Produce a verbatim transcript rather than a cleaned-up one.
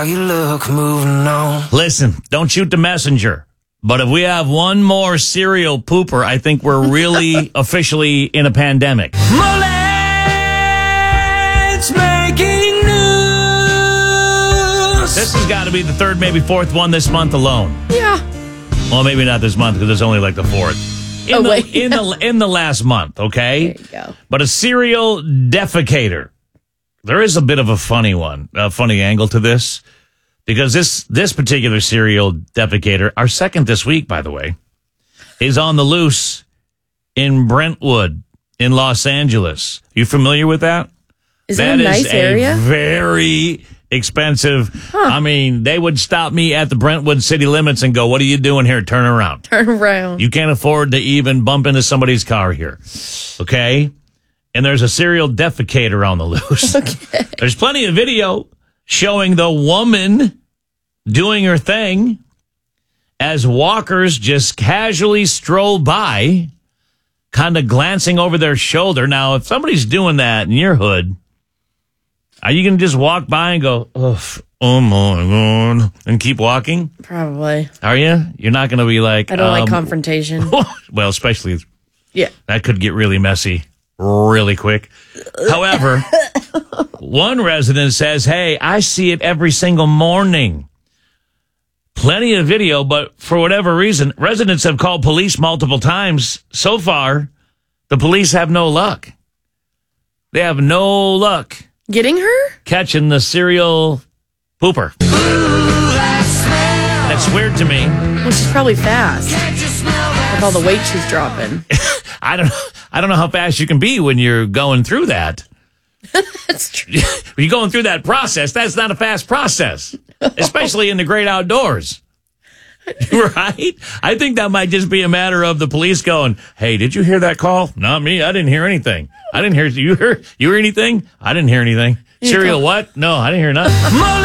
You look, moving on. Listen, don't shoot the messenger. But if we have one more serial pooper, I think we're really officially in a pandemic. Mullets making news. This has got to be the third, maybe fourth one this month alone. Yeah. Well, maybe not this month because it's only like the fourth. In Oh, the, wait. in the in the last month, okay? There you go. But a serial defecator. There is a bit of a funny one, a funny angle to this. Because this this particular serial defecator, our second this week, by the way, is on the loose in Brentwood in Los Angeles. You familiar with that? Is that a nice is area? A very expensive. Huh. I mean, they would stop me at the Brentwood city limits and go, "What are you doing here? Turn around. Turn around. You can't afford to even bump into somebody's car here." Okay? And there's a serial defecator on the loose. Okay. There's plenty of video showing the woman doing her thing as walkers just casually stroll by, kind of glancing over their shoulder. Now, if somebody's doing that in your hood, are you going to just walk by and go, oh, oh my God, and keep walking? Probably. Are you? You're not going to be like... I don't um, like confrontation. Well, especially... Yeah. That could get really messy really quick. However, one resident says, hey, I see it every single morning. Plenty of video, but for whatever reason, residents have called police multiple times. So far, the police have no luck. They have no luck Getting her? catching the serial pooper. That's weird to me. Well, she's probably fast. With all the weight she's dropping. I don't I don't know how fast you can be when you're going through that. That's true. When you're going through that process, that's not a fast process, especially in the great outdoors. Right? I think that might just be a matter of the police going, hey, did you hear that call? Not me. I didn't hear anything. I didn't hear you hear you hear anything? I didn't hear anything. Serial what? No, I didn't hear nothing.